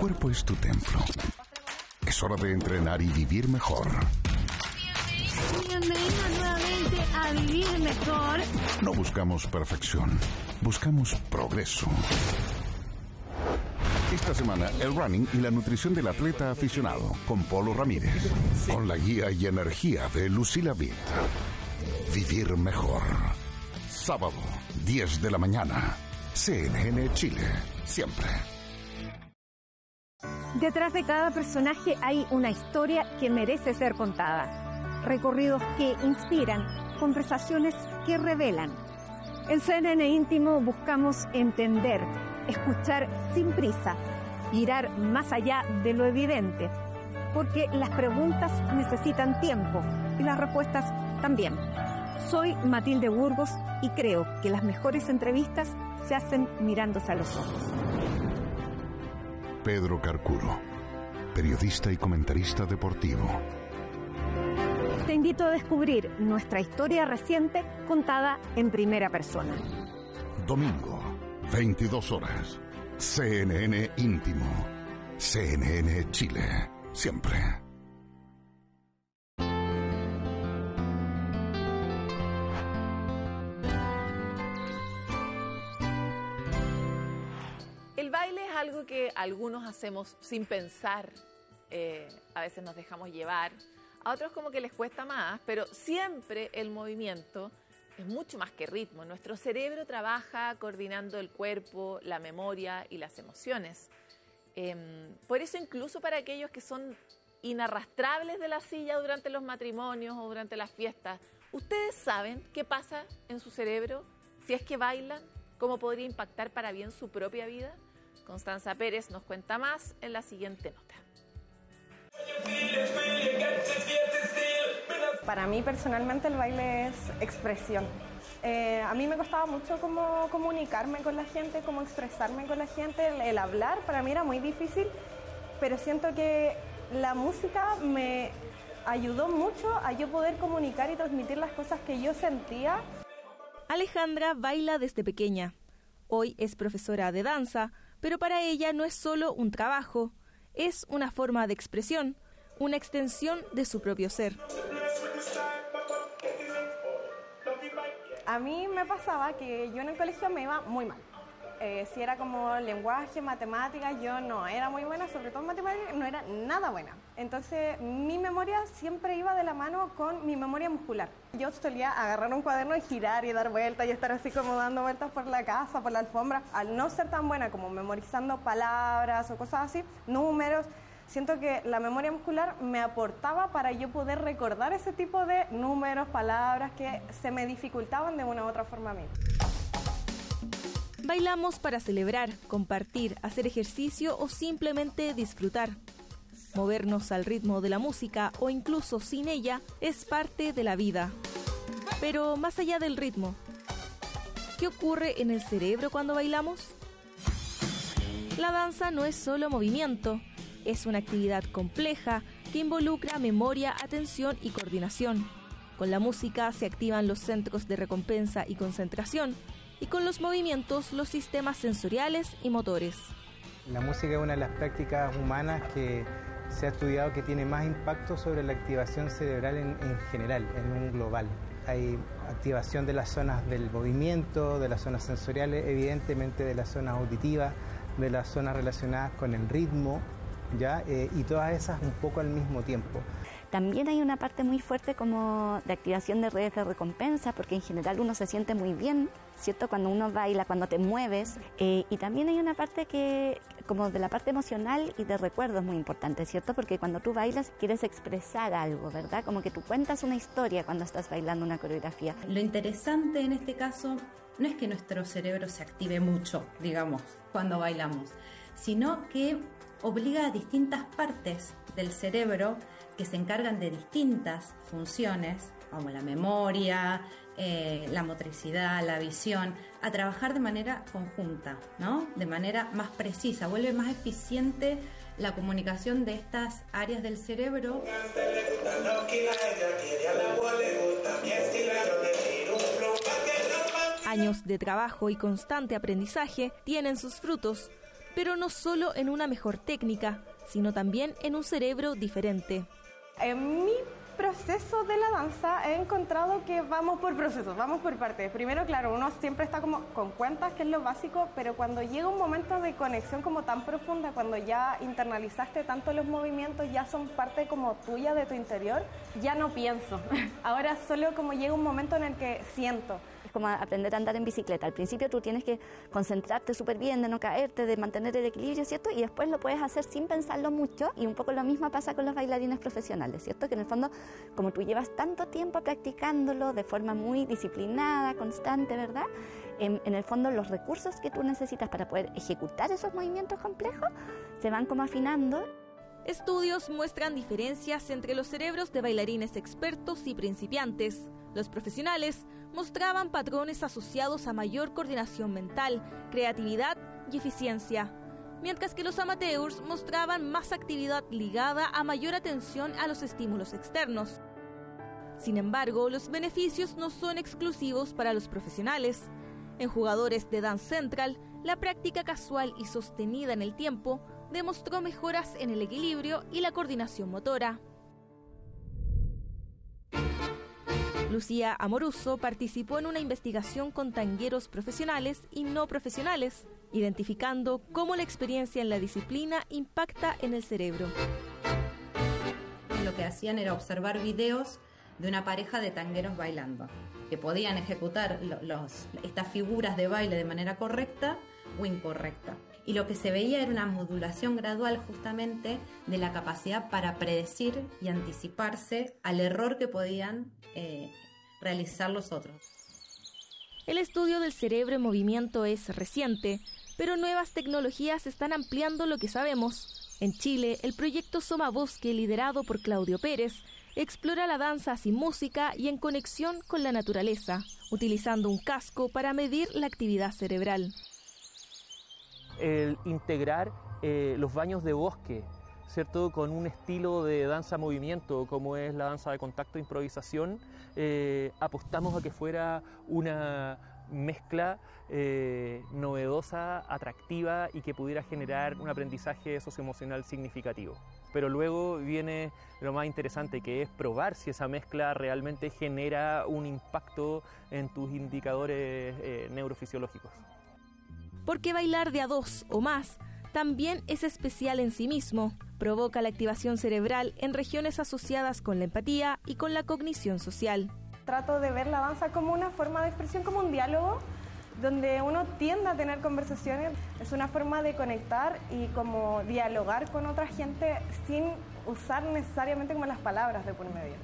cuerpo es tu templo. Es hora de entrenar y vivir mejor. Bienvenidos nuevamente a Vivir Mejor. No buscamos perfección, buscamos progreso. Esta semana, el running y la nutrición del atleta aficionado, con Polo Ramírez. Con la guía y energía de Lucila Vitt. Vivir mejor. Sábado, 10 de la mañana. CNN Chile, siempre. Detrás de cada personaje hay una historia que merece ser contada. Recorridos que inspiran, conversaciones que revelan. En CNN Íntimo buscamos entender, escuchar sin prisa, mirar más allá de lo evidente, porque las preguntas necesitan tiempo y las respuestas también. Soy Matilde Burgos y creo que las mejores entrevistas se hacen mirándose a los ojos. Pedro Carcuro, periodista y comentarista deportivo. Te invito a descubrir nuestra historia reciente contada en primera persona. Domingo, 22 horas. CNN Íntimo. CNN Chile, siempre. El baile es algo que algunos hacemos sin pensar, a veces nos dejamos llevar, a otros como que les cuesta más, pero siempre el movimiento es mucho más que ritmo. Nuestro cerebro trabaja coordinando el cuerpo, la memoria y las emociones. Por eso incluso para aquellos que son inarrastrables de la silla durante los matrimonios o durante las fiestas, ¿ustedes saben qué pasa en su cerebro si es que bailan? ¿Cómo podría impactar para bien su propia vida? Constanza Pérez nos cuenta más en la siguiente nota. Para mí personalmente el baile es expresión. A mí me costaba mucho como comunicarme con la gente, cómo expresarme con la gente. El hablar para mí era muy difícil, pero siento que la música me ayudó mucho a yo poder comunicar y transmitir las cosas que yo sentía. Alejandra baila desde pequeña. Hoy es profesora de danza, pero para ella no es solo un trabajo, es una forma de expresión, una extensión de su propio ser. A mí me pasaba que yo en el colegio me iba muy mal. Si era como lenguaje, matemáticas, yo no era muy buena, sobre todo en matemáticas, no era nada buena. Entonces mi memoria siempre iba de la mano con mi memoria muscular. Yo solía agarrar un cuaderno y girar y dar vueltas y estar así como dando vueltas por la casa, por la alfombra. Al no ser tan buena como memorizando palabras o cosas así, números, siento que la memoria muscular me aportaba para yo poder recordar ese tipo de números, palabras que se me dificultaban de una u otra forma a mí. Bailamos para celebrar, compartir, hacer ejercicio o simplemente disfrutar. Movernos al ritmo de la música o incluso sin ella es parte de la vida. Pero más allá del ritmo, ¿qué ocurre en el cerebro cuando bailamos? La danza no es solo movimiento, es una actividad compleja que involucra memoria, atención y coordinación. Con la música se activan los centros de recompensa y concentración, y con los movimientos los sistemas sensoriales y motores. La música es una de las prácticas humanas que se ha estudiado que tiene más impacto sobre la activación cerebral en general, en un global. Hay activación de las zonas del movimiento, de las zonas sensoriales, evidentemente de las zonas auditivas, de las zonas relacionadas con el ritmo, ¿ya? Y todas esas un poco al mismo tiempo. También hay una parte muy fuerte como de activación de redes de recompensa, porque en general uno se siente muy bien, ¿cierto? Cuando uno baila, cuando te mueves. Y también hay una parte que, como de la parte emocional y de recuerdos muy importante, ¿cierto? Porque cuando tú bailas quieres expresar algo, ¿verdad? Como que tú cuentas una historia cuando estás bailando una coreografía. Lo interesante en este caso no es que nuestro cerebro se active mucho, digamos, cuando bailamos, sino que obliga a distintas partes del cerebro que se encargan de distintas funciones, como la memoria, la motricidad, la visión, a trabajar de manera conjunta, ¿no? De manera más precisa, vuelve más eficiente la comunicación de estas áreas del cerebro. Años de trabajo y constante aprendizaje tienen sus frutos. pero no solo en una mejor técnica, sino también en un cerebro diferente. En mi proceso de la danza he encontrado que vamos por procesos, vamos por partes. Primero, claro, uno siempre está como con cuentas, que es lo básico, pero cuando llega un momento de conexión como tan profunda, cuando ya internalizaste tanto los movimientos, ya son parte como tuya de tu interior, ya no pienso. Ahora solo como llega un momento en el que siento. Como aprender a andar en bicicleta. Al principio tú tienes que concentrarte súper bien, de no caerte, de mantener el equilibrio, ¿cierto? Y después lo puedes hacer sin pensarlo mucho, y un poco lo mismo pasa con los bailarines profesionales, ¿cierto? Que en el fondo, como tú llevas tanto tiempo practicándolo de forma muy disciplinada, constante, ¿verdad? En el fondo los recursos que tú necesitas para poder ejecutar esos movimientos complejos se van como afinando. Estudios muestran diferencias entre los cerebros de bailarines expertos y principiantes. Los profesionales mostraban patrones asociados a mayor coordinación mental, creatividad y eficiencia, mientras que los amateurs mostraban más actividad ligada a mayor atención a los estímulos externos. Sin embargo, los beneficios no son exclusivos para los profesionales. En jugadores de Dance Central, la práctica casual y sostenida en el tiempo demostró mejoras en el equilibrio y la coordinación motora. Lucía Amoruso participó en una investigación con tangueros profesionales y no profesionales, identificando cómo la experiencia en la disciplina impacta en el cerebro. Lo que hacían era observar videos de una pareja de tangueros bailando, que podían ejecutar estas figuras de baile de manera correcta o incorrecta. Y lo que se veía era una modulación gradual justamente de la capacidad para predecir y anticiparse al error que podían realizar los otros. El estudio del cerebro en movimiento es reciente, pero nuevas tecnologías están ampliando lo que sabemos. En Chile, el proyecto Soma Bosque, liderado por Claudio Pérez, explora la danza sin música y en conexión con la naturaleza, utilizando un casco para medir la actividad cerebral. El integrar los baños de bosque, ¿cierto? Con un estilo de danza-movimiento como es la danza de contacto e improvisación, apostamos a que fuera una mezcla novedosa, atractiva y que pudiera generar un aprendizaje socioemocional significativo. Pero luego viene lo más interesante, que es probar si esa mezcla realmente genera un impacto en tus indicadores neurofisiológicos. Porque bailar de a dos o más también es especial en sí mismo. Provoca la activación cerebral en regiones asociadas con la empatía y con la cognición social. Trato de ver la danza como una forma de expresión, como un diálogo, donde uno tiende a tener conversaciones. Es una forma de conectar y como dialogar con otra gente sin usar necesariamente como las palabras de por medio.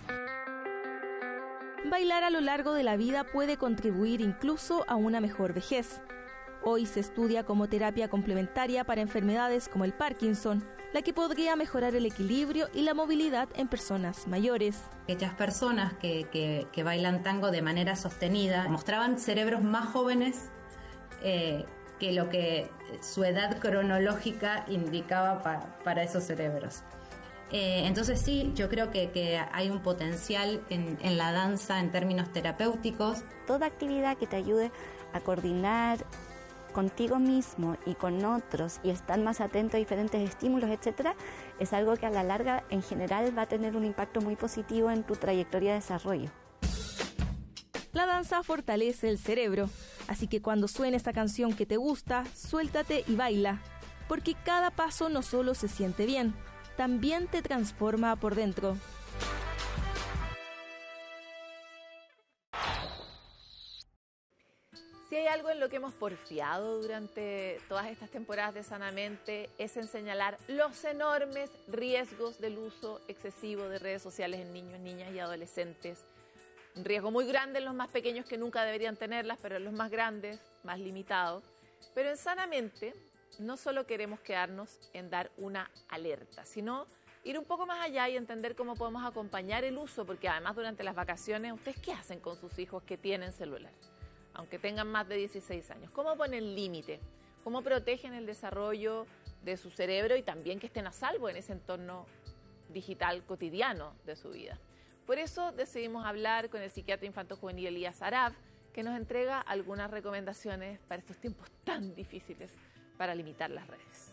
Bailar a lo largo de la vida puede contribuir incluso a una mejor vejez. Hoy se estudia como terapia complementaria para enfermedades como el Parkinson, la que podría mejorar el equilibrio y la movilidad en personas mayores. Aquellas personas que bailan tango de manera sostenida mostraban cerebros más jóvenes que lo que su edad cronológica indicaba para esos cerebros. Entonces sí, yo creo que hay un potencial en la danza en términos terapéuticos. Toda actividad que te ayude a coordinar contigo mismo y con otros y estar más atento a diferentes estímulos, etcétera, es algo que a la larga en general va a tener un impacto muy positivo en tu trayectoria de desarrollo. La danza fortalece el cerebro, así que cuando suene esta canción que te gusta, suéltate y baila, porque cada paso no solo se siente bien, también te transforma por dentro. Si hay algo en lo que hemos porfiado durante todas estas temporadas de Sanamente, es en señalar los enormes riesgos del uso excesivo de redes sociales en niños, niñas y adolescentes. Un riesgo muy grande en los más pequeños que nunca deberían tenerlas, pero en los más grandes, más limitados. Pero en Sanamente no solo queremos quedarnos en dar una alerta, sino ir un poco más allá y entender cómo podemos acompañar el uso, porque además durante las vacaciones, ¿ustedes qué hacen con sus hijos que tienen celular? Aunque tengan más de 16 años. ¿Cómo ponen límite? ¿Cómo protegen el desarrollo de su cerebro y también que estén a salvo en ese entorno digital cotidiano de su vida? Por eso decidimos hablar con el psiquiatra infanto-juvenil Elías Arab, que nos entrega algunas recomendaciones para estos tiempos tan difíciles para limitar las redes.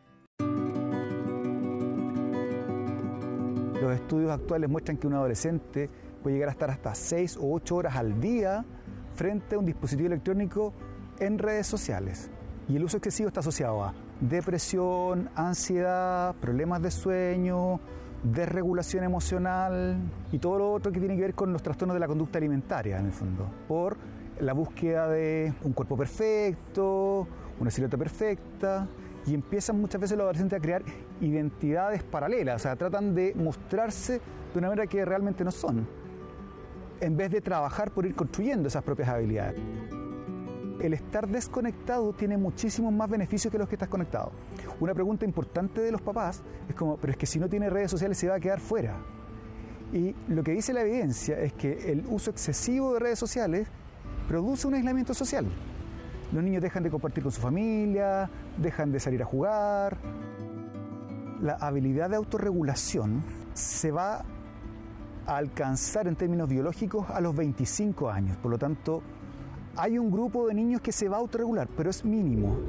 Los estudios actuales muestran que un adolescente puede llegar a estar hasta 6 o 8 horas al día frente a un dispositivo electrónico en redes sociales. Y el uso excesivo está asociado a depresión, ansiedad, problemas de sueño, desregulación emocional y todo lo otro que tiene que ver con los trastornos de la conducta alimentaria, en el fondo, por la búsqueda de un cuerpo perfecto, una silueta perfecta, y empiezan muchas veces los adolescentes a crear identidades paralelas, o sea, tratan de mostrarse de una manera que realmente no son, en vez de trabajar por ir construyendo esas propias habilidades. El estar desconectado tiene muchísimos más beneficios que los que estás conectado. Una pregunta importante de los papás es como, pero es que si no tiene redes sociales se va a quedar fuera. Y lo que dice la evidencia es que el uso excesivo de redes sociales produce un aislamiento social. Los niños dejan de compartir con su familia, dejan de salir a jugar. La habilidad de autorregulación se va a alcanzar en términos biológicos a los 25 años. Por lo tanto, hay un grupo de niños que se va a autorregular, pero es mínimo.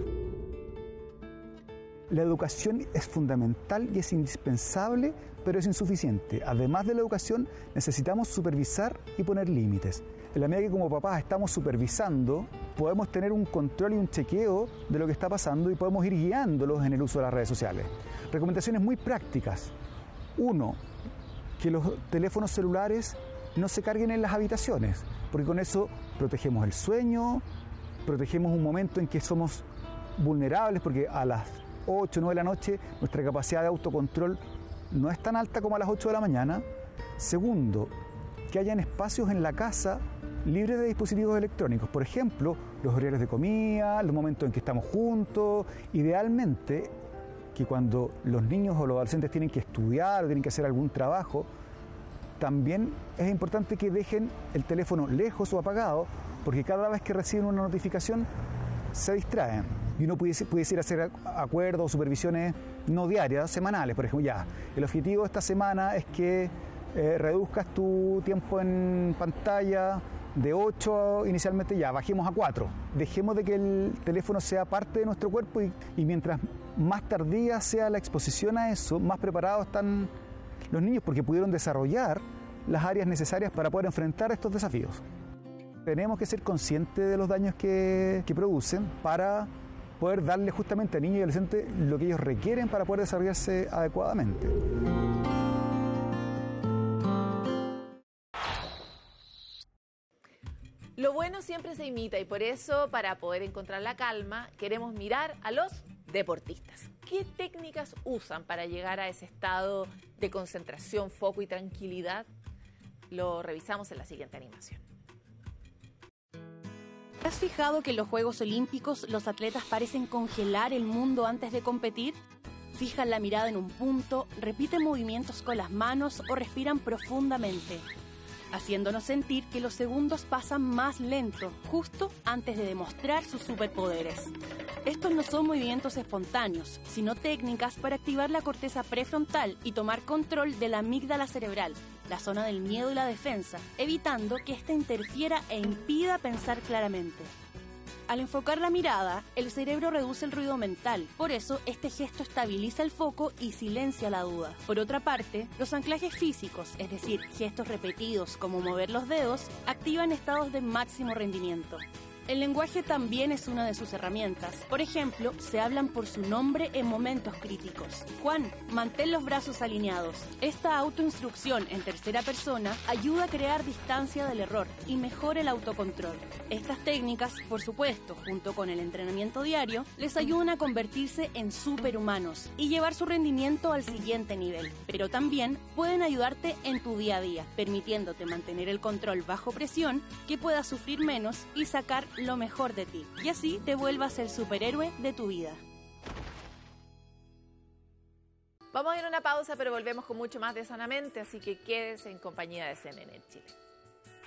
La educación es fundamental y es indispensable, pero es insuficiente. Además de la educación, necesitamos supervisar y poner límites. En la medida que como papás estamos supervisando, podemos tener un control y un chequeo de lo que está pasando y podemos ir guiándolos en el uso de las redes sociales. Recomendaciones muy prácticas. 1, que los teléfonos celulares no se carguen en las habitaciones, porque con eso protegemos el sueño, protegemos un momento en que somos vulnerables, porque a las 8 o 9 de la noche nuestra capacidad de autocontrol no es tan alta como a las 8 de la mañana. 2, que hayan espacios en la casa libres de dispositivos electrónicos, por ejemplo, los horarios de comida, los momentos en que estamos juntos. Idealmente, que cuando los niños o los adolescentes tienen que estudiar o tienen que hacer algún trabajo, también es importante que dejen el teléfono lejos o apagado, porque cada vez que reciben una notificación se distraen. Y uno pudiese hacer acuerdos o supervisiones no diarias, semanales. Por ejemplo, ya, el objetivo de esta semana es que reduzcas tu tiempo en pantalla de 8 inicialmente, ya, bajemos a 4. Dejemos de que el teléfono sea parte de nuestro cuerpo y mientras más tardía sea la exposición a eso, más preparados están los niños porque pudieron desarrollar las áreas necesarias para poder enfrentar estos desafíos. Tenemos que ser conscientes de los daños que producen para poder darle justamente a niños y adolescentes lo que ellos requieren para poder desarrollarse adecuadamente. Lo bueno siempre se imita y por eso, para poder encontrar la calma, queremos mirar a los deportistas. ¿Qué técnicas usan para llegar a ese estado de concentración, foco y tranquilidad? Lo revisamos en la siguiente animación. ¿Te has fijado que en los Juegos Olímpicos los atletas parecen congelar el mundo antes de competir? Fijan la mirada en un punto, repiten movimientos con las manos o respiran profundamente, haciéndonos sentir que los segundos pasan más lento, justo antes de demostrar sus superpoderes. Estos no son movimientos espontáneos, sino técnicas para activar la corteza prefrontal y tomar control de la amígdala cerebral, la zona del miedo y la defensa, evitando que ésta interfiera e impida pensar claramente. Al enfocar la mirada, el cerebro reduce el ruido mental, por eso este gesto estabiliza el foco y silencia la duda. Por otra parte, los anclajes físicos, es decir, gestos repetidos como mover los dedos, activan estados de máximo rendimiento. El lenguaje también es una de sus herramientas. Por ejemplo, se hablan por su nombre en momentos críticos. Juan, mantén los brazos alineados. Esta autoinstrucción en tercera persona ayuda a crear distancia del error y mejora el autocontrol. Estas técnicas, por supuesto, junto con el entrenamiento diario, les ayudan a convertirse en superhumanos y llevar su rendimiento al siguiente nivel. Pero también pueden ayudarte en tu día a día, permitiéndote mantener el control bajo presión, que puedas sufrir menos y sacar lo mejor de ti, y así te vuelvas el superhéroe de tu vida. Vamos a ir a una pausa, pero volvemos con mucho más de Sanamente, así que quédese en compañía de CNN Chile.